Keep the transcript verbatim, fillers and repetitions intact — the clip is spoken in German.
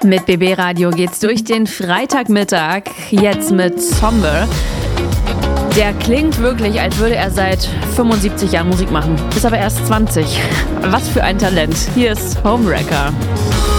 Mit B B Radio geht's durch den Freitagmittag, jetzt mit Somber. Der klingt wirklich, als würde er seit fünfundsiebzig Jahren Musik machen, ist aber erst zwanzig. Was für ein Talent. Hier ist Homewrecker.